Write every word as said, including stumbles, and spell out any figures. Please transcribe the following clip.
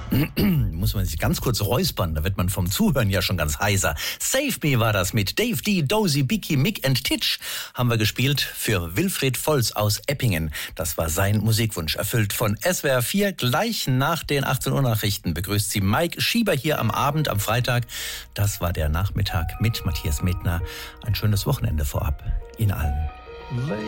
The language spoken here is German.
Muss man sich ganz kurz räuspern, da wird man vom Zuhören ja schon ganz heiser. Save Me war das mit Dave D, Dozy, Bicky, Mick and Titch. Haben wir gespielt für Wilfried Volz aus Eppingen. Das war sein Musikwunsch, erfüllt von S W R vier. Gleich nach den achtzehn Uhr Nachrichten begrüßt sie Mike Schieber hier am Abend, am Freitag. Das war der Nachmittag mit Matthias Medtner. Ein schönes Wochenende vorab Ihnen allen.